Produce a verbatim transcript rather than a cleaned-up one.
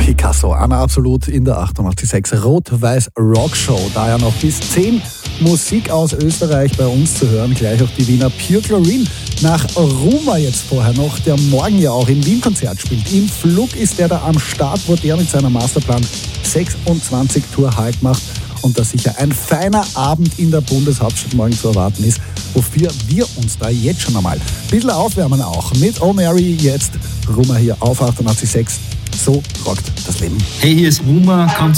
Picasso, Anna Absolut in der achtundachtzig Komma sechs Rot-Weiß Rockshow. Daher noch bis zehn Musik aus Österreich bei uns zu hören. Gleich auch die Wiener Pure Chlorine. Nach Ruma jetzt vorher noch, der morgen ja auch im Wien-Konzert spielt. Im Flug ist der da am Start, wo der mit seiner Masterplan sechsundzwanzig Tour Halt macht. Und da sicher ein feiner Abend in der Bundeshauptstadt morgen zu erwarten ist, wofür wir uns da jetzt schon einmal ein bisschen aufwärmen auch. Mit Oh Mary jetzt Ruma hier auf achtundachtzig Komma sechs. So rockt das Leben. Hey, hier ist Ruma, kommt